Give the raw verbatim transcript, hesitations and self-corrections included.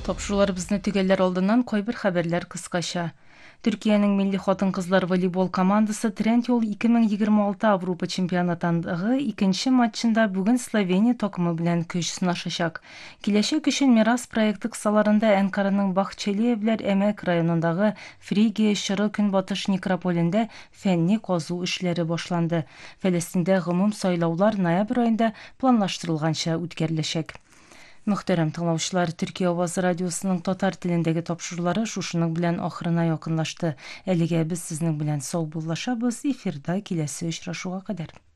Топшыруларыбызны төгәлләр алдыннан койбір хәбәрләр кыскача. Түркиянең милли хатын-кызлар волейбол командасы Трендьол эки мең егерме алты Авропа чемпионатындагы икенче матчында бүген Словения токымы белән көч сынашачак. Киләчәк өчен Мирас проекты кысаларында Әнкараның Бахчелиевләр Әмәк районындагы Фригия чоры көнбатыш некрополендә фәнни казу эшләре башланды. Фәләстиндә гомум сайлаулар ноябрь аенда планлаштырылганча үткәреләчәк. Мөхтәрәм тыңлаучылар, Төркия Авазы радиосының татар телендәге тапшырулары шушының белән ахырына якынлашты. Әлегә без сезнең белән сау булышабыз, эфирда киләсе очрашуга кадәр.